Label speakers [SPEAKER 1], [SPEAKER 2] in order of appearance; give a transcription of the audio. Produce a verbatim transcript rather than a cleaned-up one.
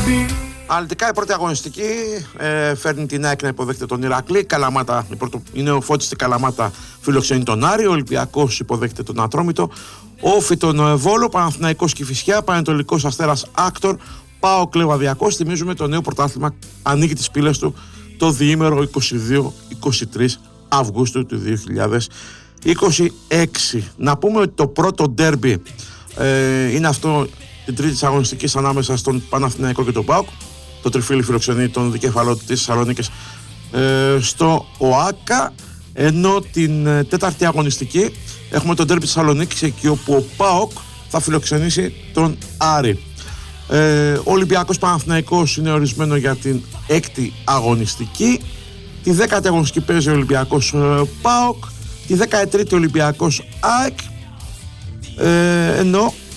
[SPEAKER 1] Αναλυτικά η πρώτη αγωνιστική ε, φέρνει την ΑΕΚ να υποδέχεται τον Ηρακλή. Καλαμάτα, η, πρωτο, η νεοφώτιστη Καλαμάτα φιλοξενεί τον Άρη. Ο Ολυμπιακός υποδέχεται τον Ατρόμητο. Όφι τον Βόλο, Παναθηναϊκός Κηφισιά, Πανετολικός Αστέρας Άκτορ, ΠΑΟΚ Λεβαδιακός. Θυμίζουμε το νέο πρωτάθλημα ανοίγει τις πύλες του το διήμερο είκοσι δύο είκοσι τρεις Αυγούστου του δύο χιλιάδες είκοσι έξι. Να πούμε ότι το πρώτο ντέρμπι ε, είναι αυτό την τρίτη αγωνιστική ανάμεσα στον Παναθηναϊκό και τον ΠΑΟΚ. Το τριφύλι φιλοξενεί τον δικεφαλότη της Θεσσαλονίκης ε, στο ΟΑΚΑ. Ενώ την ε, τέταρτη αγωνιστική έχουμε τον ντέρμπι της Θεσσαλονίκης, εκεί όπου ο ΠΑΟΚ θα φιλοξενήσει τον Άρη. Ε, ο Ολυμπιακός Παναθηναϊκός είναι ορισμένο για την έκτη αγωνιστική. Τη δέκατη αγωνιστική παίζει ο Ολυμπιακός ε, ΠΑΟΚ. Τη δέκατη τρίτη Ολυμπιακός ΑΕΚ. Ε, ενώ